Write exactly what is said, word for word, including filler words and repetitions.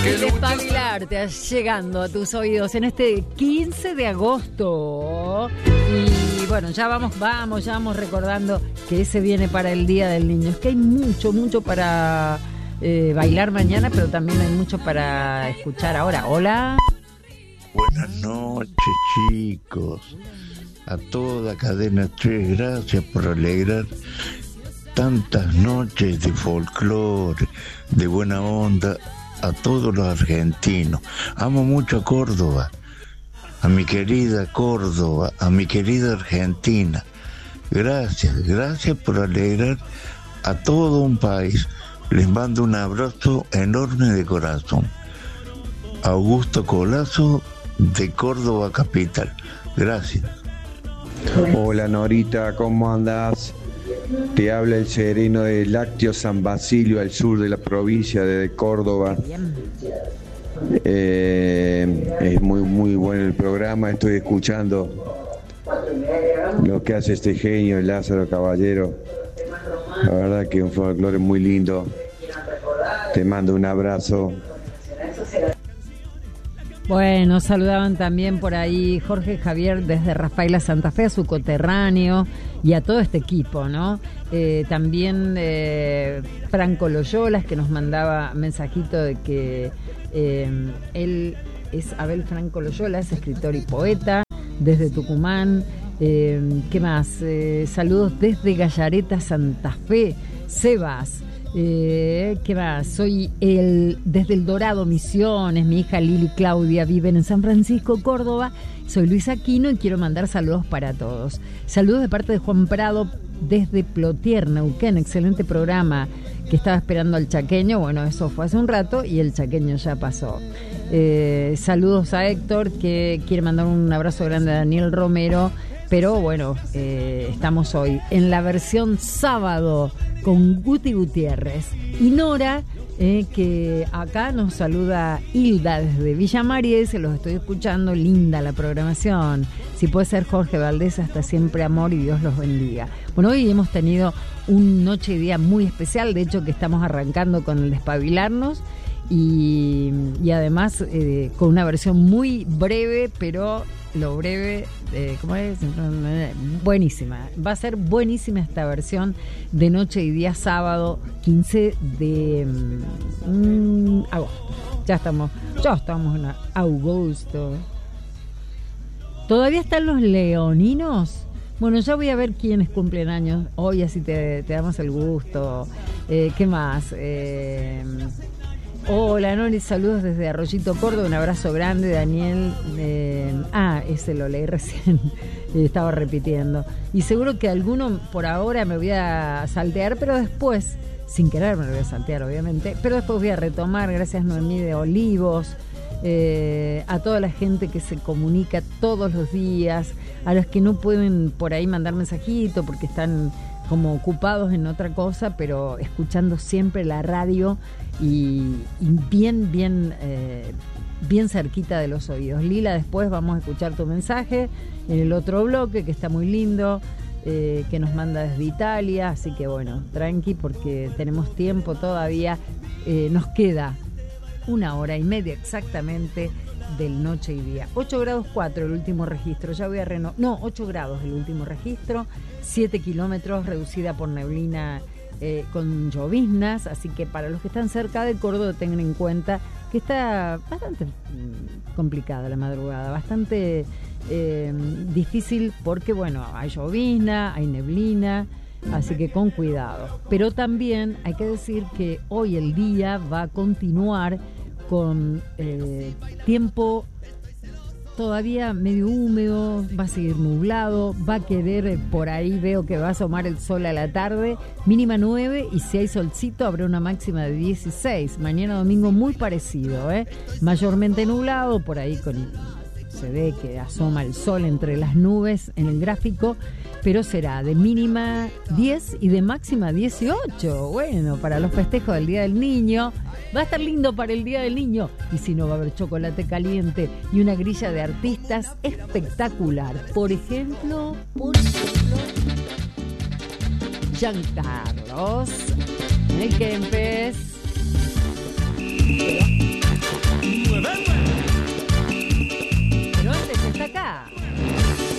El despabilarte llegando a tus oídos en este quince de agosto. Y bueno, ya vamos, vamos, ya vamos recordando que ese viene para el Día del Niño. Es que hay mucho, mucho para eh, bailar mañana, pero también hay mucho para escuchar ahora. Hola. Buenas noches, chicos. A toda Cadena tres, gracias por alegrar tantas noches de folclore, de buena onda a todos los argentinos. Amo mucho a Córdoba, a mi querida Córdoba, a mi querida Argentina. Gracias, gracias por alegrar a todo un país. Les mando un abrazo enorme de corazón. Augusto Colazo, de Córdoba capital. Gracias. Hola Norita, ¿cómo andás? Te habla el sereno de Lácteo San Basilio, al sur de la provincia de Córdoba. Eh, es muy muy bueno el programa, estoy escuchando lo que hace este genio, el Lázaro Caballero. La verdad que es un folclore muy lindo. Te mando un abrazo. Bueno, saludaban también por ahí Jorge Javier desde Rafaela Santa Fe, a su coterráneo y a todo este equipo, ¿no? Eh, también eh, Franco Loyolas, que nos mandaba mensajito de que eh, él es Abel Franco Loyolas, escritor y poeta desde Tucumán. Eh, ¿Qué más? Eh, saludos desde Gallareta, Santa Fe, Sebas. Eh, ¿Qué más? Soy el desde El Dorado, Misiones. Mi hija Lili Claudia viven en San Francisco, Córdoba. Soy Luis Aquino y quiero mandar saludos para todos. Saludos de parte de Juan Prado desde Plotier, Neuquén. Excelente programa, que estaba esperando al chaqueño. Bueno, eso fue hace un rato y el chaqueño ya pasó. Eh, saludos a Héctor, que quiere mandar un abrazo grande a Daniel Romero. Pero bueno, eh, estamos hoy en la versión sábado con Guti Gutiérrez. Y Nora, eh, que acá nos saluda Hilda desde Villa María, se los estoy escuchando, linda la programación. Si puede ser Jorge Valdés, hasta siempre amor y Dios los bendiga. Bueno, hoy hemos tenido un noche y día muy especial, de hecho que estamos arrancando con el despabilarnos. Y, y además eh, con una versión muy breve, pero lo breve, eh, ¿cómo es? Buenísima. Va a ser buenísima esta versión de Noche y Día sábado quince de mm, agosto. Ya estamos, ya estamos en agosto. ¿Todavía están los leoninos? Bueno, ya voy a ver quiénes cumplen años hoy, así te, te damos el gusto. Eh, ¿Qué más? Eh... Hola, Nori, saludos desde Arroyito, Córdoba, un abrazo grande, Daniel. Eh, ah, ese lo leí recién, estaba repitiendo. Y seguro que alguno por ahora me voy a saltear, pero después, sin querer me lo voy a saltear obviamente, pero después voy a retomar, gracias Noemí de Olivos, eh, a toda la gente que se comunica todos los días, a los que no pueden por ahí mandar mensajito porque están como ocupados en otra cosa, pero escuchando siempre la radio y, y bien, bien, eh, bien cerquita de los oídos. Lila, después vamos a escuchar tu mensaje en el otro bloque, que está muy lindo, eh, que nos manda desde Italia, así que bueno, tranqui, porque tenemos tiempo todavía, eh, nos queda una hora y media exactamente del Noche y Día. ocho grados cuatro el último registro, ya voy a renovar, no, ocho grados el último registro, siete kilómetros, reducida por neblina eh, con lloviznas, así que para los que están cerca de Córdoba tengan en cuenta que está bastante mm, complicada la madrugada, bastante eh, difícil porque bueno, hay llovizna, hay neblina, así que con cuidado. Pero también hay que decir que hoy el día va a continuar con eh, tiempo todavía medio húmedo, va a seguir nublado, va a querer, eh, por ahí veo que va a asomar el sol a la tarde, mínima nueve, y si hay solcito habrá una máxima de dieciséis. Mañana domingo muy parecido, ¿eh? Mayormente nublado, por ahí con se ve que asoma el sol entre las nubes en el gráfico, pero será de mínima diez y de máxima dieciocho. Bueno, para los festejos del Día del Niño, va a estar lindo para el Día del Niño. Y si no, va a haber chocolate caliente y una grilla de artistas espectacular. Por ejemplo, por ejemplo, Giancarlos, el Kempes.